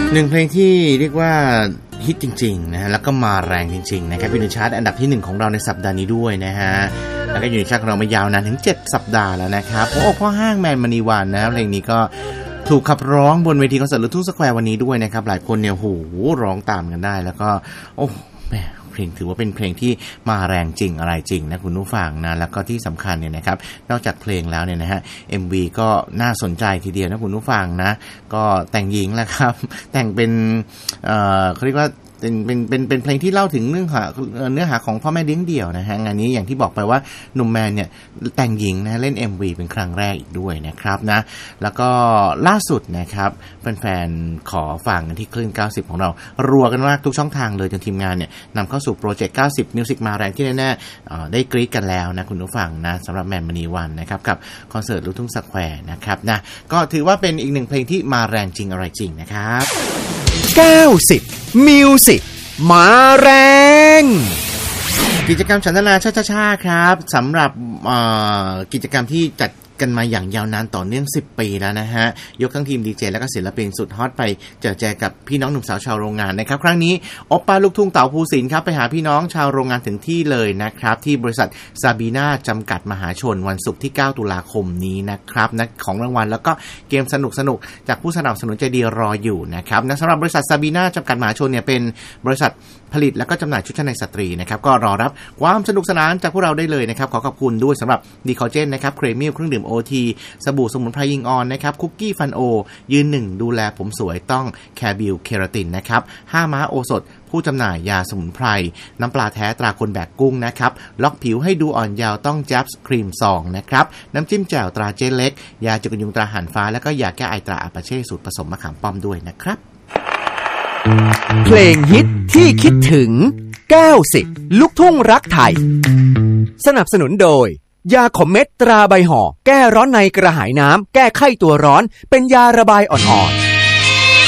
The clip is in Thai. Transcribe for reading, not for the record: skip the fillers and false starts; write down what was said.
หนึ่งเพลงที่เรียกว่าฮิตจริงๆนะฮะแล้วก็มาแรงจริงๆนะครับอยู่ในชาร์ตอันดับที่1ของเราในสัปดาห์นี้ด้วยนะฮะแล้วก็อยู่ในชาร์ตของเรามายาวนานถึง7สัปดาห์แล้วนะครับพ่อห้างแมนมณีวันนะเพลงนี้ก็ถูกขับร้องบนเวทีคอนเสิร์ตลูกทุ่งสแควร์วันนี้ด้วยนะครับหลายคนเนี่ยโหร้องตามกันได้แล้วก็โอ้แหมเพลงถือว่าเป็นเพลงที่มาแรงจริงอะไรจริงนะคุณผู้ฟังนะแล้วก็ที่สำคัญเนี่ยนะครับนอกจากเพลงแล้วเนี่ยนะฮะ MV ก็น่าสนใจทีเดียวนะคุณผู้ฟังนะก็แต่งหญิงแหละครับแต่งเป็นเขาเรียกว่าเป็นเพลงที่เล่าถึงเนื้อหาของพ่อแม่เลี้ยงเดี่ยวนะฮะงานนี้อย่างที่บอกไปว่าหนุ่มแมนเนี่ยแต่งหญิงนะเล่น MV เป็นครั้งแรกอีกด้วยนะครับนะแล้วก็ล่าสุดนะครับแฟนๆขอฟังกันที่คลื่น90ของเรารัวกันมากทุกช่องทางเลยจนทีมงานเนี่ยนำเข้าสู่โปรเจกต์90 Music มาแรงที่แน่ๆได้กรี๊ดกันแล้วนะคุณผู้ฟังนะสำหรับแมนมณีวันนะครับกับคอนเสิร์ตลูกทุ่งสแควร์นะครับนะก็ถือว่าเป็นอีกหนึ่งเพลงที่มาแรงจริงอะไรจริงนะครับ 90 Music มาแรงกิจกรรมฉันทนาช้าๆครับสำหรับกิจกรรมที่จัดกันมาอย่างยาวนานต่อเนื่อง10ปีแล้วนะฮะยกทั้งทีมดีเจและก็ศิลปินสุดฮอตไปเจอแจกับพี่น้องหนุ่มสาวชาวโรงงานนะครับครั้งนี้โอปป้าลูกทุ่งเต่าภูสินทร์ครับไปหาพี่น้องชาวโรงงานถึงที่เลยนะครับที่บริษัทซาบีนาจำกัดมหาชนวันศุกร์ที่9ตุลาคมนี้นะครับนะของรางวัลแล้วก็เกมสนุกจากผู้สนับสนุนใจดีรออยู่นะครับนะสำหรับบริษัทซาบีนาจำกัดมหาชนเนี่ยเป็นบริษัทผลิตและก็จำหน่ายชุดชั้นในสตรีนะครับก็รอรับความสนุกสนานจากพวกเราได้เลยนะครับขอขอบคุณด้วยสำหรับดีคอเจนนะครับเครมิลเครื่องดื่ม OT สบู่สมุนไพรยิงออนนะครับคุกกี้ฟันโอยืนหนึ่งดูแลผมสวยต้องแคร์บิลเคราตินนะครับ5ม้าโอสถผู้จำหน่ายยาสมุนไพรน้ำปลาแท้ตราคนแบกกุ้งนะครับล็อกผิวให้ดูอ่อนเยาว์ต้องแจ๊บส์ครีมซองนะครับน้ำจิ้มแจ่วตราเจเล็กยาจุกยุงตราหันฟ้าแล้วก็ยาแก้ไอตราอาปาเช่สูตรผสมมะขามป้อมด้วยนะครับเพลงฮิตที่คิดถึง90ลูกทุ่งรักไทยสนับสนุนโดยยาขมเม็ดตราใบห่อแก้ร้อนในกระหายน้ำแก้ไข้ตัวร้อนเป็นยาระบายอ่อน